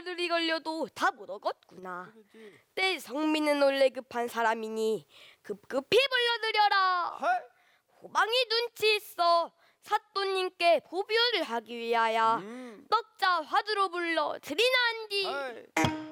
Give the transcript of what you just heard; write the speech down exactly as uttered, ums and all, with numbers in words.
열흘이 걸려도 다 못 얻었구나. 때 성민은 원래 급한 사람이니 급급히 불러들여라. 헐. 호방이 눈치 있어 사또님께 보뷰를 하기 위하여 음. 떡자 화두로 불러 드리나한디. 헐.